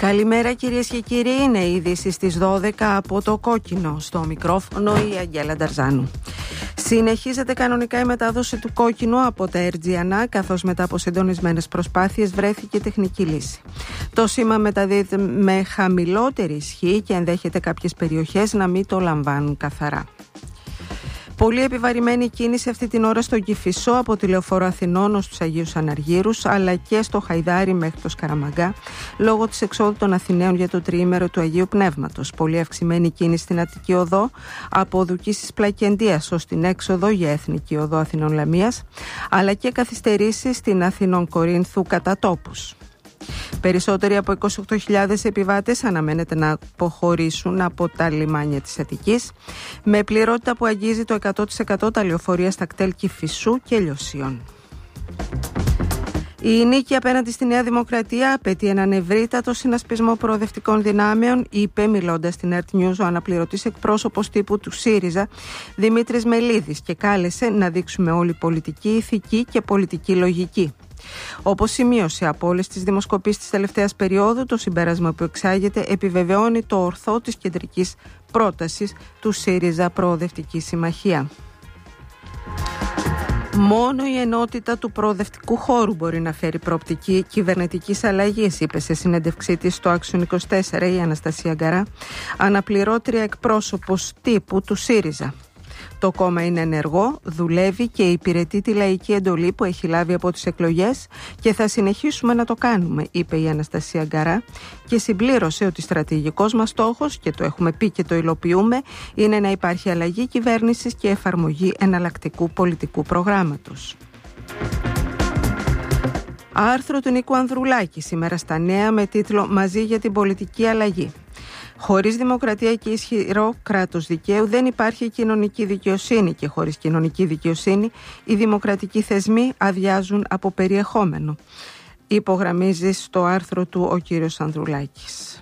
Καλημέρα κυρίες και κύριοι, είναι η είδηση στις 12 από το Κόκκινο. Στο μικρόφωνο η Αγγέλα Νταρζάνου. Συνεχίζεται κανονικά η μετάδοση του Κόκκινου από τα Ερτζιανά, καθώς μετά από συντονισμένες προσπάθειες βρέθηκε τεχνική λύση. Το σήμα μεταδίδεται με χαμηλότερη ισχύ και ενδέχεται κάποιες περιοχές να μην το λαμβάνουν καθαρά. Πολύ επιβαρημένη κίνηση αυτή την ώρα στο Κηφισό από τη Λεωφόρο Αθηνών ως τους Αγίους Αναργύρους, αλλά και στο Χαϊδάρι μέχρι το Σκαραμαγκά, λόγω της εξόδου των Αθηναίων για το τριήμερο του Αγίου Πνεύματος. Πολύ αυξημένη κίνηση στην Αττική Οδό από Δουκίσης Πλακεντίας ως την έξοδο για Εθνική Οδό Αθηνών Λαμίας, αλλά και καθυστερήσεις στην Αθηνών Κορίνθου κατά τόπους. Περισσότεροι από 28.000 επιβάτες αναμένεται να αποχωρήσουν από τα λιμάνια της Αττικής, με πληρότητα που αγγίζει το 100% τα λεωφορεία στα κτέλ Κηφισού και Λιωσίων. Η νίκη απέναντι στη Νέα Δημοκρατία απαιτεί έναν ευρύτατο συνασπισμό προοδευτικών δυνάμεων, είπε μιλώντας στην Earth News ο αναπληρωτής εκπρόσωπος τύπου του ΣΥΡΙΖΑ Δημήτρης Μελίδης, και κάλεσε να δείξουμε όλη πολιτική ηθική και πολιτική λογική. Όπως σημείωσε από όλες τις δημοσκοπήσεις της τελευταίας περίοδου, το συμπέρασμα που εξάγεται επιβεβαιώνει το ορθό της κεντρικής πρότασης του ΣΥΡΙΖΑ Προοδευτική Συμμαχία. Μόνο η ενότητα του προοδευτικού χώρου μπορεί να φέρει προοπτική κυβερνητικής αλλαγής, είπε σε συνέντευξή της στο Action 24 η Αναστασία Γκαρά, αναπληρώτρια εκπρόσωπος τύπου του ΣΥΡΙΖΑ. Το κόμμα είναι ενεργό, δουλεύει και υπηρετεί τη λαϊκή εντολή που έχει λάβει από τις εκλογές και θα συνεχίσουμε να το κάνουμε, είπε η Αναστασία Γκαρά, και συμπλήρωσε ότι στρατηγικός μας στόχος, και το έχουμε πει και το υλοποιούμε, είναι να υπάρχει αλλαγή κυβέρνησης και εφαρμογή εναλλακτικού πολιτικού προγράμματος. Άρθρο του Νίκου Ανδρουλάκη σήμερα στα Νέα με τίτλο «Μαζί για την πολιτική αλλαγή». Χωρίς δημοκρατία και ισχυρό κράτος δικαίου δεν υπάρχει κοινωνική δικαιοσύνη, και χωρίς κοινωνική δικαιοσύνη οι δημοκρατικοί θεσμοί αδειάζουν από περιεχόμενο, υπογραμμίζει στο άρθρο του ο κύριος Ανδρουλάκης.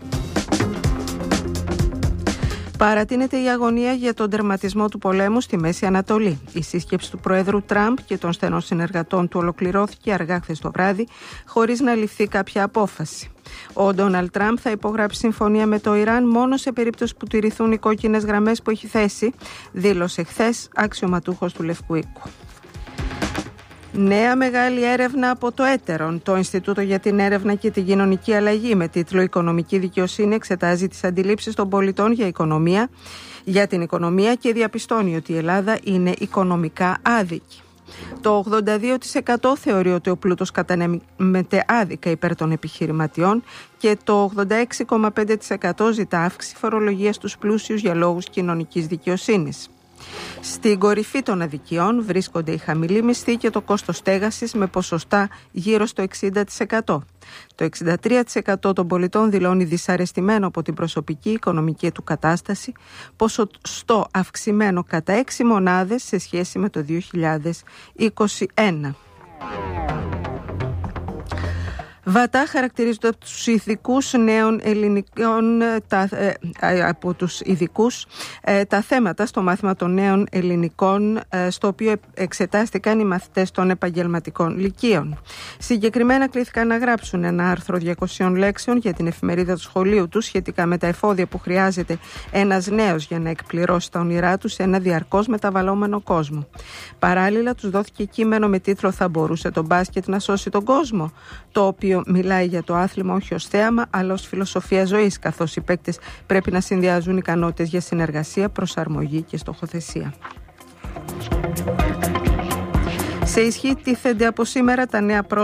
Παρατείνεται η αγωνία για τον τερματισμό του πολέμου στη Μέση Ανατολή. Η σύσκεψη του Προέδρου Τραμπ και των στενών συνεργατών του ολοκληρώθηκε αργά χθες το βράδυ, χωρίς να ληφθεί κάποια απόφαση. Ο Ντόναλντ Τραμπ θα υπογράψει συμφωνία με το Ιράν μόνο σε περίπτωση που τηρηθούν οι κόκκινες γραμμές που έχει θέσει, δήλωσε χθες αξιωματούχος του Λευκού Οίκου. Νέα μεγάλη έρευνα από το Έτερον. Το Ινστιτούτο για την Έρευνα και την Κοινωνική Αλλαγή με τίτλο «Οικονομική δικαιοσύνη» εξετάζει τις αντιλήψεις των πολιτών για την οικονομία και διαπιστώνει ότι η Ελλάδα είναι οικονομικά άδικη. Το 82% θεωρεί ότι ο πλούτος κατανέμεται άδικα υπέρ των επιχειρηματιών και το 86,5% ζητά αύξηση φορολογίας στους πλούσιους για λόγους κοινωνικής δικαιοσύνης. Στην κορυφή των αδικιών βρίσκονται η χαμηλή μισθή και το κόστος στέγασης με ποσοστά γύρω στο 60%. Το 63% των πολιτών δηλώνει δυσαρεστημένο από την προσωπική οικονομική του κατάσταση, ποσοστό αυξημένο κατά 6 μονάδες σε σχέση με το 2021. Βατά χαρακτηρίζονται από τους ειδικούς νέων ελληνικών από τους ειδικούς τα θέματα στο μάθημα των νέων ελληνικών, στο οποίο εξετάστηκαν οι μαθητές των επαγγελματικών λυκείων. Συγκεκριμένα κλήθηκαν να γράψουν ένα άρθρο 200 λέξεων για την εφημερίδα του σχολείου τους σχετικά με τα εφόδια που χρειάζεται ένας νέος για να εκπληρώσει τα όνειρά του σε ένα διαρκώς μεταβαλλόμενο κόσμο. Παράλληλα τους δόθηκε κείμενο με τίτλο «Θα μπορούσε το μπάσκετ να σώσει τον κόσμο», το οποίο μιλάει για το άθλημα όχι ως θέαμα αλλά ως φιλοσοφία ζωής, καθώς οι παίκτες πρέπει να συνδυάζουν ικανότητες για συνεργασία, προσαρμογή και στοχοθεσία. Σε ισχύ τίθενται από σήμερα τα νέα